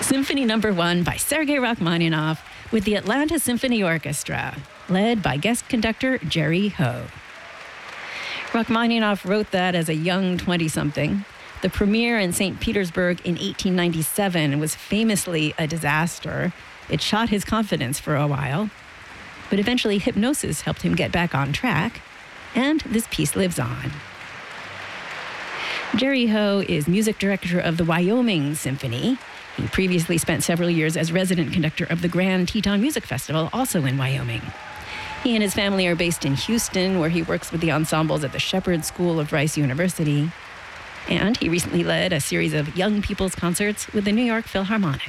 Symphony Number 1 by Sergei Rachmaninoff with the Atlanta Symphony Orchestra, led by guest conductor Jerry Ho. Rachmaninoff wrote that as a young 20-something. The premiere in St. Petersburg in 1897 was famously a disaster. It shot his confidence for a while, but eventually hypnosis helped him get back on track, and this piece lives on. Jerry Ho is music director of the Wyoming Symphony. He previously spent several years as resident conductor of the Grand Teton Music Festival, also in Wyoming. He and his family are based in Houston, where he works with the ensembles at the Shepherd School of Rice University. And he recently led a series of young people's concerts with the New York Philharmonic.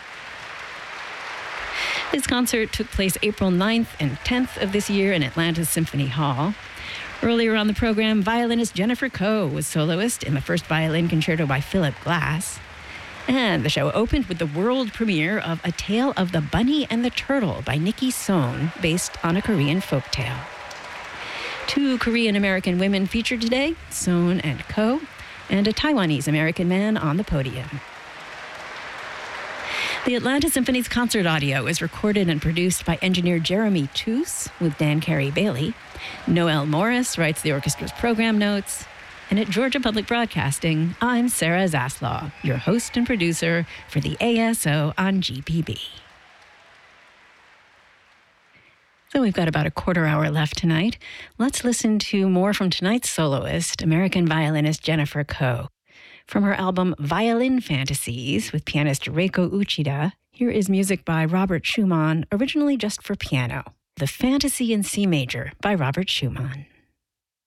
This concert took place April 9th and 10th of this year in Atlanta's Symphony Hall. Earlier on the program, violinist Jennifer Koh was soloist in the first violin concerto by Philip Glass. And the show opened with the world premiere of A Tale of the Bunny and the Turtle by Nikki Sohn, based on a Korean folktale. Two Korean-American women featured today, Sohn and Koh, and a Taiwanese-American man on the podium. The Atlanta Symphony's concert audio is recorded and produced by engineer Jeremy Toos with Dan Carey-Bailey. Noel Morris writes the orchestra's program notes. And at Georgia Public Broadcasting, I'm Sarah Zaslaw, your host and producer for the ASO on GPB. So we've got about a quarter hour left tonight. Let's listen to more from tonight's soloist, American violinist Jennifer Koh. From her album Violin Fantasies with pianist Reiko Uchida, here is music by Robert Schumann, originally just for piano. The Fantasy in C Major by Robert Schumann.